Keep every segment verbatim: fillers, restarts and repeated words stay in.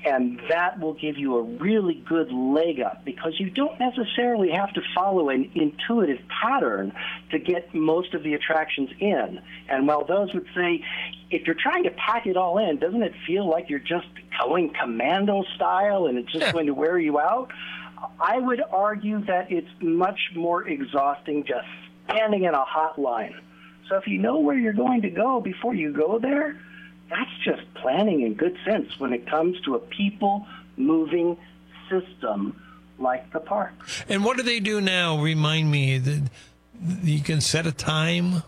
And that will give you a really good leg up because you don't necessarily have to follow an intuitive pattern to get most of the attractions in. And while those would say, if you're trying to pack it all in, doesn't it feel like you're just going commando style and it's just yeah. going to wear you out? I would argue that it's much more exhausting just standing in a hot line. So if you know where you're going to go before you go there, that's just planning in good sense when it comes to a people-moving system like the park. And what do they do now? Remind me, that you can set a time?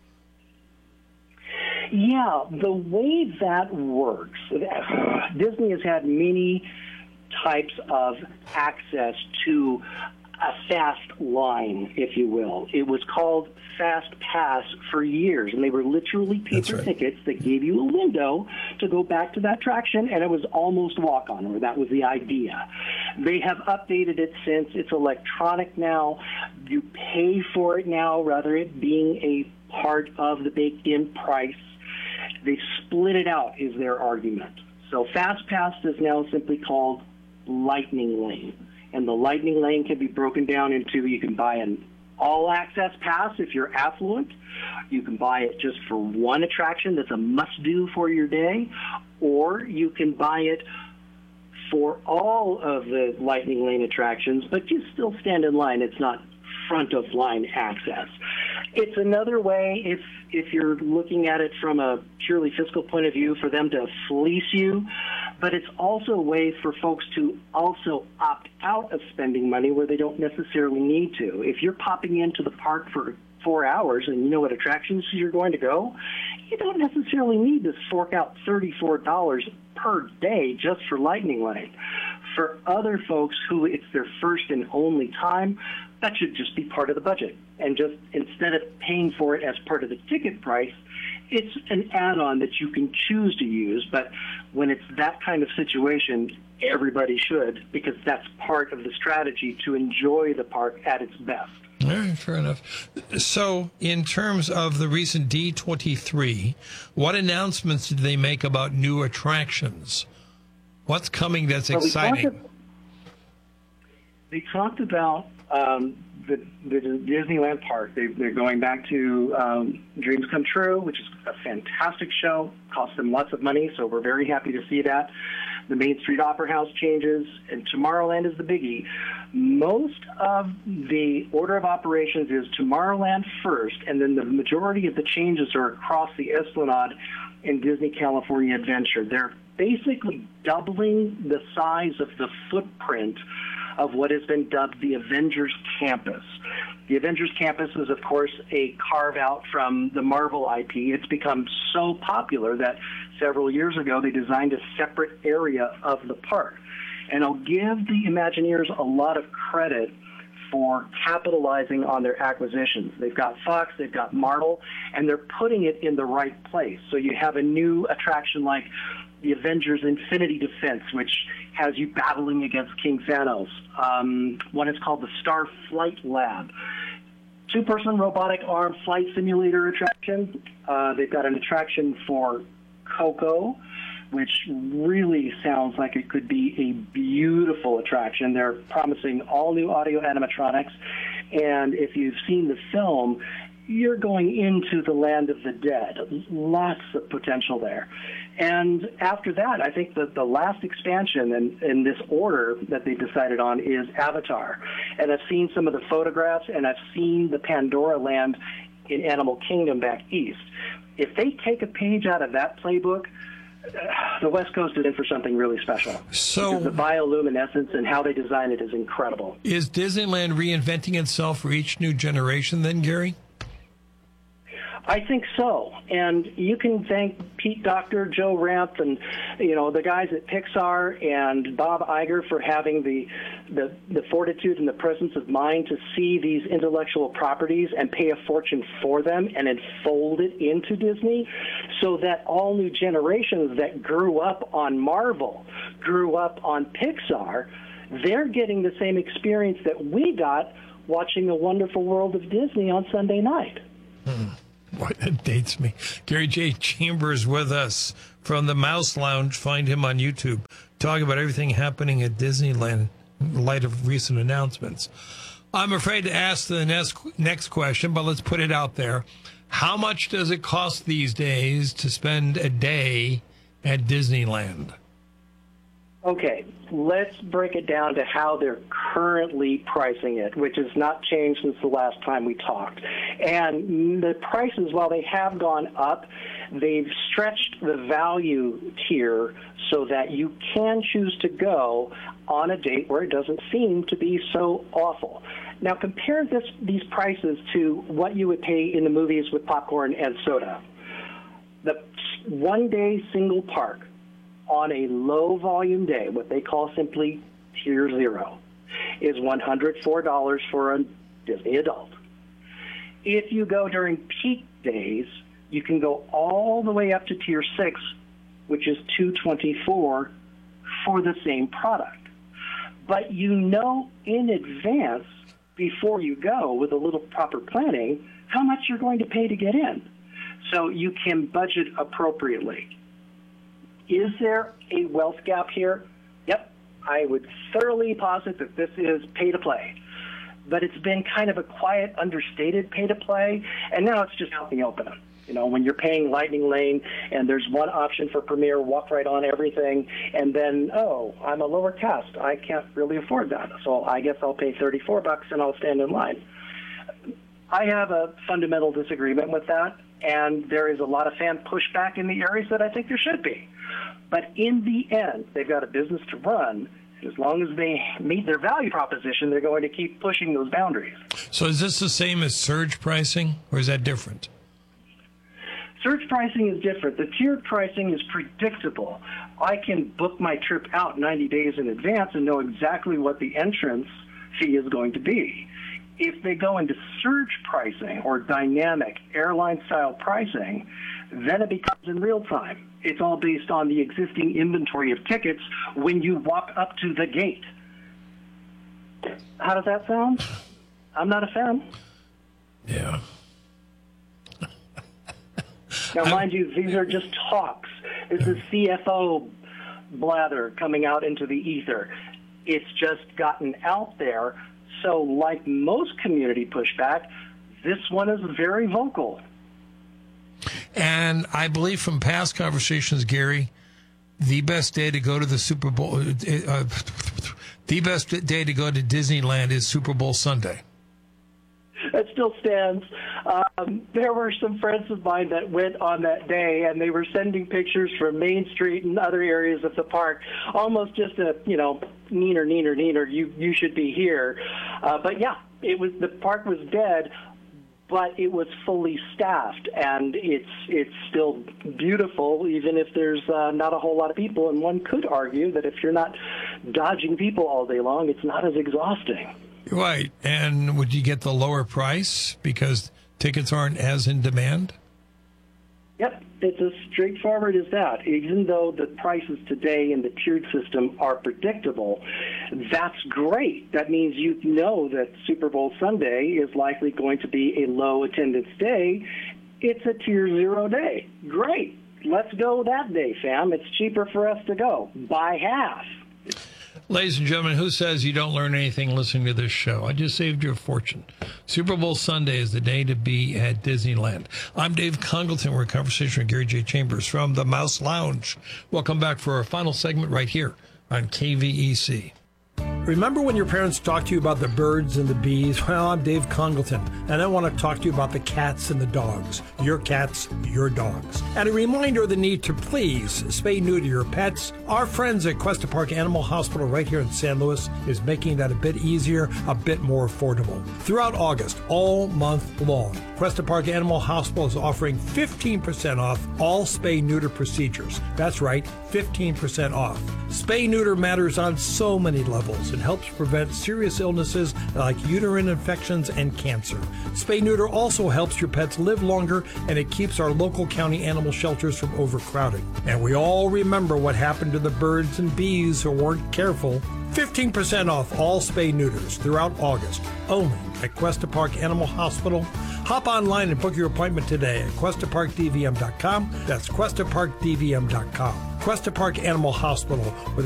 Yeah, the way that works, Disney has had many types of access to a fast line, if you will. It was called Fast Pass for years, and they were literally paper right. tickets that gave you a window to go back to that attraction, and it was almost walk-on, or that was the idea. They have updated it since. It's electronic now. You pay for it now, rather it being a part of the baked-in price. They split it out, is their argument. So Fast Pass is now simply called Lightning Lane. And the Lightning Lane can be broken down into, you can buy an all-access pass if you're affluent. You can buy it just for one attraction that's a must-do for your day. Or you can buy it for all of the Lightning Lane attractions, but you still stand in line. It's not front-of-line access. It's another way, if if you're looking at it from a purely fiscal point of view, for them to fleece you, but it's also a way for folks to also opt out of spending money where they don't necessarily need to. If you're popping into the park for four hours and you know what attractions you're going to go, you don't necessarily need to fork out thirty-four dollars per day just for Lightning Lane. For other folks who it's their first and only time, that should just be part of the budget. And just instead of paying for it as part of the ticket price, it's an add-on that you can choose to use. But when it's that kind of situation, everybody should, because that's part of the strategy to enjoy the park at its best. All right, fair enough. So in terms of the recent D twenty-three, what announcements did they make about new attractions? What's coming that's well, exciting? We talked, they talked about um, the, the Disneyland park. They, they're going back to um, Dreams Come True, which is a fantastic show. Cost them lots of money, so we're very happy to see that. The Main Street Opera House changes, and Tomorrowland is the biggie. Most of the order of operations is Tomorrowland first, and then the majority of the changes are across the Esplanade in Disney California Adventure. They're basically doubling the size of the footprint of what has been dubbed the Avengers Campus. The Avengers Campus is, of course, a carve-out from the Marvel I P. It's become so popular that several years ago they designed a separate area of the park. And I'll give the Imagineers a lot of credit for capitalizing on their acquisitions. They've got Fox, they've got Marvel, and they're putting it in the right place. So you have a new attraction like the Avengers Infinity Defense, which has you battling against King Thanos. Um, one is called the Star Flight Lab. Two-person robotic arm flight simulator attraction. Uh, they've got an attraction for Coco, which really sounds like it could be a beautiful attraction. They're promising all new audio animatronics. And if you've seen the film, you're going into the land of the dead. Lots of potential there. And after that, I think that the last expansion in, in this order that they decided on is Avatar. And I've seen some of the photographs, and I've seen the Pandora land in Animal Kingdom back east. If they take a page out of that playbook, the West Coast is in for something really special. So because the bioluminescence and how they design it is incredible. Is Disneyland reinventing itself for each new generation then, Gary? I think so, and you can thank Pete Docter, Joe Ranft, and you know the guys at Pixar and Bob Iger for having the, the the fortitude and the presence of mind to see these intellectual properties and pay a fortune for them and then fold it into Disney, so that all new generations that grew up on Marvel, grew up on Pixar, they're getting the same experience that we got watching The Wonderful World of Disney on Sunday night. Hmm. Boy, that dates me. Gary J. Chambers with us from the Mouse Lounge. Find him on YouTube. Talking about everything happening at Disneyland in light of recent announcements. I'm afraid to ask the next, next question, but let's put it out there. How much does it cost these days to spend a day at Disneyland? Okay, let's break it down to how they're currently pricing it, which has not changed since the last time we talked. And the prices, while they have gone up, they've stretched the value tier so that you can choose to go on a date where it doesn't seem to be so awful. Now, compare this, these prices to what you would pay in the movies with popcorn and soda. The one-day single park on a low-volume day, what they call simply Tier Zero, is one hundred four dollars for a Disney adult. If you go during peak days, you can go all the way up to Tier Six, which is two hundred twenty-four dollars for the same product. But you know in advance, before you go, with a little proper planning, how much you're going to pay to get in. So you can budget appropriately. Is there a wealth gap here? Yep. I would thoroughly posit that this is pay to play. But it's been kind of a quiet, understated pay to play, and now it's just out in the open. You know, when you're paying Lightning Lane and there's one option for Premier, walk right on everything, and then, oh, I'm a lower caste. I can't really afford that, so I guess I'll pay thirty-four bucks and I'll stand in line. I have a fundamental disagreement with that, and there is a lot of fan pushback in the areas that I think there should be. But in the end, they've got a business to run. As long as they meet their value proposition, they're going to keep pushing those boundaries. So is this the same as surge pricing, or is that different? Surge pricing is different. The tiered pricing is predictable. I can book my trip out ninety days in advance and know exactly what the entrance fee is going to be. If they go into surge pricing or dynamic airline-style pricing, then it becomes in real time. It's all based on the existing inventory of tickets when you walk up to the gate. How does that sound? I'm not a fan. Yeah. Now, mind you, these are just talks. This is C F O blather coming out into the ether. It's just gotten out there. So like most community pushback, this one is very vocal. And I believe from past conversations, Gary, the best day to go to the Super Bowl, uh, the best day to go to Disneyland is Super Bowl Sunday. That still stands. Um, there were some friends of mine that went on that day, and they were sending pictures from Main Street and other areas of the park, almost just a, you know, neener, neener, neener, you, you should be here. Uh, but, yeah, it was the park was dead, but it was fully staffed, and it's it's still beautiful, even if there's uh, not a whole lot of people. And one could argue that if you're not dodging people all day long, it's not as exhausting. Right. And would you get the lower price because tickets aren't as in demand? Yep. It's as straightforward as that. Even though the prices today in the tiered system are predictable, that's great. That means you know that Super Bowl Sunday is likely going to be a low attendance day. It's a Tier Zero day. Great. Let's go that day, fam. It's cheaper for us to go by half. Ladies and gentlemen, who says you don't learn anything listening to this show? I just saved you a fortune. Super Bowl Sunday is the day to be at Disneyland. I'm Dave Congleton. We're in conversation with Gary J. Chambers from the Mouse Lounge. Welcome back for our final segment right here on K V E C. Remember when your parents talked to you about the birds and the bees? Well, I'm Dave Congleton, and I want to talk to you about the cats and the dogs. Your cats, your dogs. And a reminder of the need to please spay neuter your pets. Our friends at Cuesta Park Animal Hospital right here in San Luis is making that a bit easier, a bit more affordable. Throughout August, all month long, Cuesta Park Animal Hospital is offering fifteen percent off all spay neuter procedures. That's right, fifteen percent off. Spay-neuter matters on so many levels. It helps prevent serious illnesses like uterine infections and cancer. Spay-neuter also helps your pets live longer, and it keeps our local county animal shelters from overcrowding. And we all remember what happened to the birds and bees who weren't careful. fifteen percent off all spay-neuters throughout August, only at Cuesta Park Animal Hospital. Hop online and book your appointment today at Cuesta Park D V M dot com. That's Cuesta Park D V M dot com. Cuesta Park Animal Hospital, where